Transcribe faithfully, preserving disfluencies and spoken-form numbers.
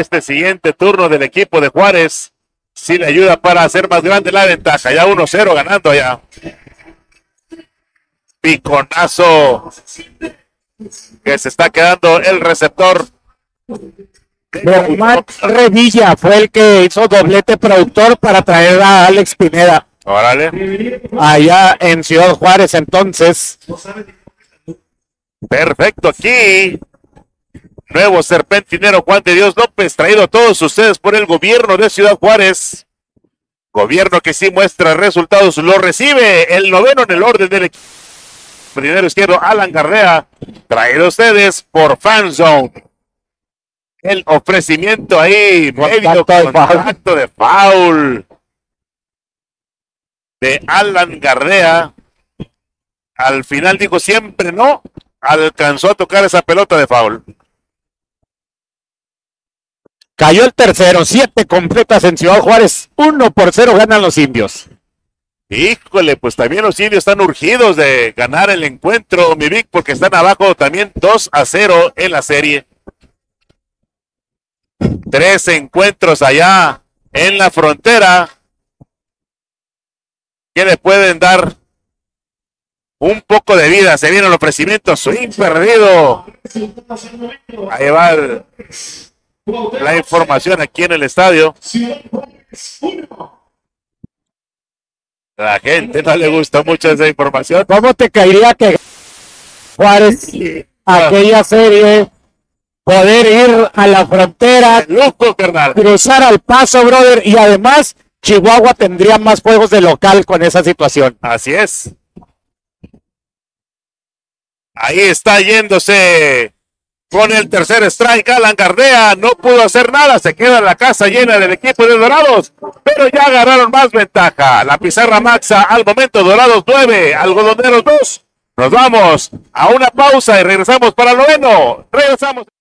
este siguiente turno del equipo de Juárez sí le ayuda para hacer más grande la ventaja. Ya uno cero ganando allá. Piconazo que se está quedando el receptor. Germán Revilla fue el que hizo doblete productor para traer a Alex Pineda. Órale. Allá en Ciudad Juárez, entonces. Perfecto, aquí. Nuevo serpentinero Juan de Dios López, traído a todos ustedes por el gobierno de Ciudad Juárez. Gobierno que sí muestra resultados, lo recibe el noveno en el orden del equipo. Primero izquierdo, Alan Gardea, traído a ustedes por Fanzone. El ofrecimiento ahí, medio contacto de foul de Alan Gardea. Al final dijo siempre no, alcanzó a tocar esa pelota de foul. Cayó el tercero, siete completas en Ciudad Juárez, uno por cero ganan los indios. Híjole, pues también los indios están urgidos de ganar el encuentro, mi Vic, porque están abajo también dos a cero en la serie. Tres encuentros allá en la frontera que le pueden dar un poco de vida. Se viene el ofrecimiento, swing perdido. Ahí va el, la información aquí en el estadio. La gente no le gusta mucho esa información. ¿Cómo te caería que Juárez, aquella serie, poder ir a la frontera, lujo, carnal, cruzar al Paso, brother, y además Chihuahua tendría más juegos de local con esa situación? Así es. Ahí está yéndose con el tercer strike Alan Gardea, no pudo hacer nada, se queda la casa llena del equipo de Dorados, pero ya agarraron más ventaja. La pizarra maxa al momento, Dorados nueve, Algodoneros dos. Nos vamos a una pausa y regresamos para el noveno. Regresamos.